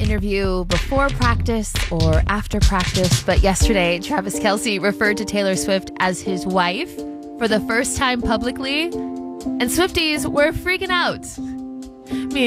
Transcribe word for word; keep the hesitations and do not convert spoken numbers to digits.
interview before practice or after practice, but yesterday Travis Kelce referred to Taylor Swift as his wife for the first time publicly, and Swifties were freaking out.